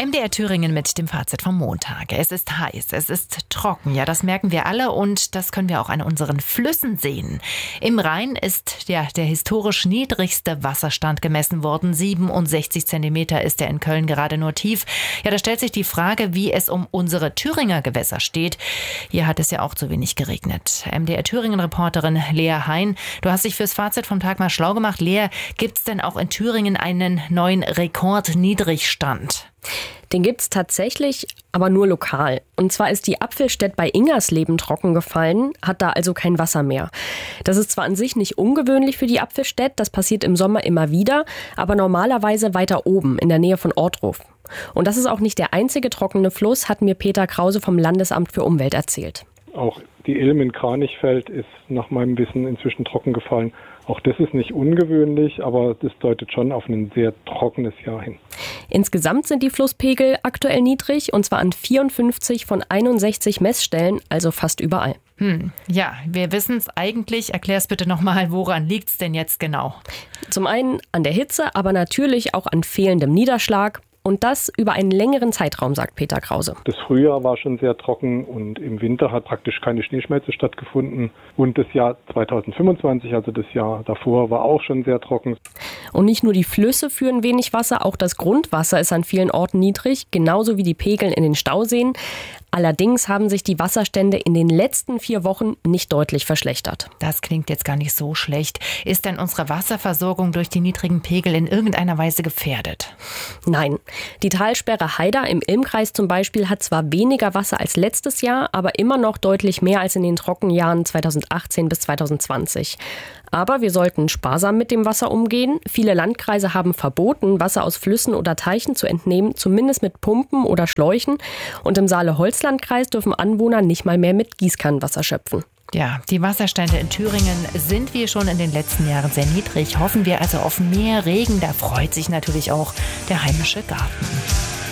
MDR Thüringen mit dem Fazit vom Montag. Es ist heiß, es ist trocken, ja, das merken wir alle und das können wir auch an unseren Flüssen sehen. Im Rhein ist der historisch niedrigste Wasserstand gemessen worden. 67 Zentimeter ist er in Köln gerade nur tief. Ja, da stellt sich die Frage, wie es um unsere Thüringer Gewässer steht. Hier hat es ja auch zu wenig geregnet. MDR Thüringen-Reporterin Lea Hein, du hast dich fürs Fazit vom Tag mal schlau gemacht. Lea, gibt's denn auch in Thüringen einen neuen Rekordniedrigstand? Den gibt's tatsächlich, aber nur lokal. Und zwar ist die Apfelstädt bei Ingersleben trocken gefallen, hat da also kein Wasser mehr. Das ist zwar an sich nicht ungewöhnlich für die Apfelstädt, das passiert im Sommer immer wieder, aber normalerweise weiter oben, in der Nähe von Ortruf. Und das ist auch nicht der einzige trockene Fluss, hat mir Peter Krause vom Landesamt für Umwelt erzählt. Auch die Ilm in Kranichfeld ist nach meinem Wissen inzwischen trocken gefallen. Auch das ist nicht ungewöhnlich, aber das deutet schon auf ein sehr trockenes Jahr hin. Insgesamt sind die Flusspegel aktuell niedrig, und zwar an 54 von 61 Messstellen, also fast überall. Ja, wir wissen es eigentlich. Erklär es bitte nochmal, woran liegt es denn jetzt genau? Zum einen an der Hitze, aber natürlich auch an fehlendem Niederschlag. Und das über einen längeren Zeitraum, sagt Peter Krause. Das Frühjahr war schon sehr trocken und im Winter hat praktisch keine Schneeschmelze stattgefunden. Und das Jahr 2025, also das Jahr davor, war auch schon sehr trocken. Und nicht nur die Flüsse führen wenig Wasser, auch das Grundwasser ist an vielen Orten niedrig, genauso wie die Pegel in den Stauseen. Allerdings haben sich die Wasserstände in den letzten 4 Wochen nicht deutlich verschlechtert. Das klingt jetzt gar nicht so schlecht. Ist denn unsere Wasserversorgung durch die niedrigen Pegel in irgendeiner Weise gefährdet? Nein. Die Talsperre Haida im Ilmkreis zum Beispiel hat zwar weniger Wasser als letztes Jahr, aber immer noch deutlich mehr als in den Trockenjahren 2018 bis 2020. Aber wir sollten sparsam mit dem Wasser umgehen. Viele Landkreise haben verboten, Wasser aus Flüssen oder Teichen zu entnehmen, zumindest mit Pumpen oder Schläuchen. Und im Saale-Holzland-Kreis dürfen Anwohner nicht mal mehr mit Gießkannenwasser schöpfen. Ja, die Wasserstände in Thüringen sind wie schon in den letzten Jahren sehr niedrig. Hoffen wir also auf mehr Regen. Da freut sich natürlich auch der heimische Garten.